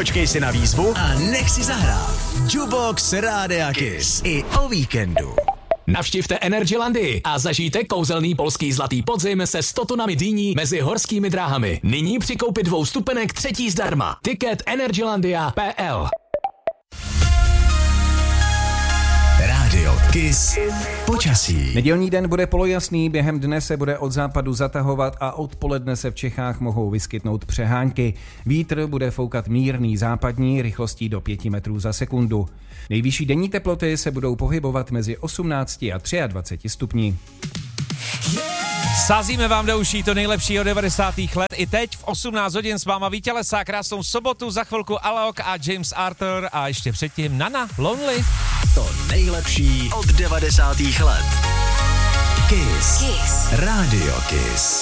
Počkej si na výzvu a nech si zahrát. Jukebox Rádia Kiss. I o víkendu. Navštivte Energylandii a zažijte kouzelný polský zlatý podzim se 100 tunami dýní mezi horskými dráhami. Nyní při koupi 2 vstupenek 3. zdarma. Tiket energylandia.pl. Rádio Kiss. Počasí. Nedělní den bude polojasný, během dne se bude od západu zatahovat a odpoledne se v Čechách mohou vyskytnout přehánky. Vítr bude foukat mírný západní rychlostí do 5 metrů za sekundu. Nejvyšší denní teploty se budou pohybovat mezi 18 a 23 stupni. Sázíme vám do uší to nejlepší od 90. let. I teď v 18 hodin s váma Vítě Lesák, krásnou sobotu, za chvilku Alok a James Arthur a ještě předtím Nana Lonely. To nejlepší od 90. let. Kiss. Rádio Kiss.